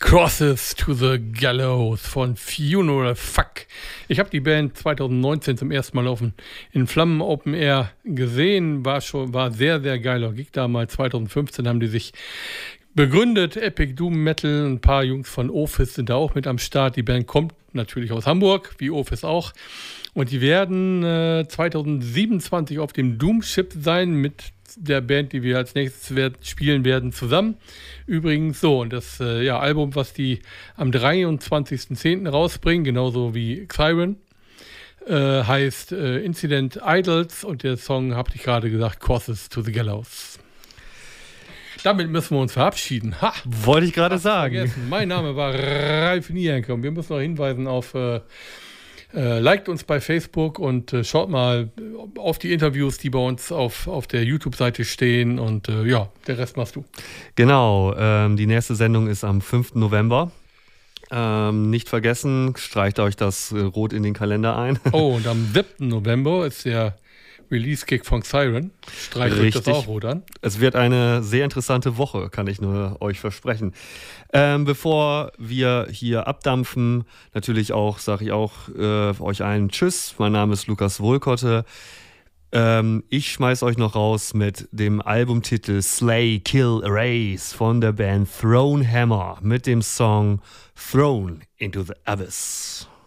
Crosses to the Gallows von Funeral Fuck. Ich habe die Band 2019 zum ersten Mal in Flammen Open Air gesehen. War sehr, sehr geiler Gig damals. 2015 haben die sich begründet. Epic Doom Metal. Ein paar Jungs von Office sind da auch mit am Start. Die Band kommt natürlich aus Hamburg, wie Office auch. Und die werden 2027 auf dem Doomship sein mit der Band, die wir als nächstes spielen werden, zusammen. Übrigens so, und das Album, was die am 23.10. rausbringen, genauso wie Siren, heißt Incident Idols und der Song, habe ich gerade gesagt, Crosses to the Gallows. Damit müssen wir uns verabschieden. Ha! Wollte ich gerade sagen. Vergessen. Mein Name war Ralf Nienke und wir müssen noch hinweisen auf liked uns bei Facebook und schaut mal auf die Interviews, die bei uns auf der YouTube-Seite stehen und der Rest machst du. Genau, die nächste Sendung ist am 5. November. Nicht vergessen, streicht euch das rot in den Kalender ein. Oh, und am 7. November ist der Release-Gig von Siren. Streicht euch das auch rot an. Es wird eine sehr interessante Woche, kann ich nur euch versprechen. Bevor wir hier abdampfen, natürlich auch, sage ich auch euch allen Tschüss. Mein Name ist Lukas Wohlkotte. Ich schmeiß euch noch raus mit dem Albumtitel Slay, Kill, Erase von der Band Thronehammer mit dem Song Thrown into the Abyss.